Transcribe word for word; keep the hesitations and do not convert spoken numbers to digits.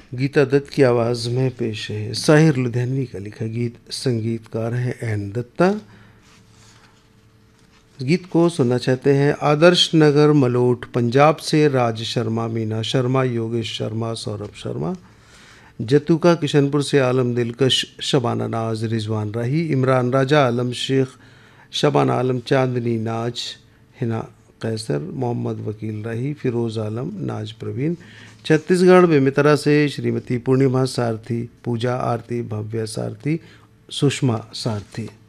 गीता दत्त की आवाज़ में पेश है साहिर लुधियानवी का लिखा गीत, संगीतकार हैं एन दत्ता। गीत को सुनना चाहते हैं आदर्श नगर मलोट पंजाब से राज शर्मा, मीना शर्मा, योगेश शर्मा, सौरभ शर्मा। जतुका किशनपुर से आलम दिलकश, शबाना नाज, रिजवान राही, इमरान राजा, आलम शेख, शबाना आलम, चांदनी नाज, हिना कैसर, मोहम्मद वकील राही, फिरोज़ आलम, नाज प्रवीण। छत्तीसगढ़ बेमितरा से श्रीमती पूर्णिमा सारथी, पूजा आरती, भव्य सारथी, सुषमा सारथी।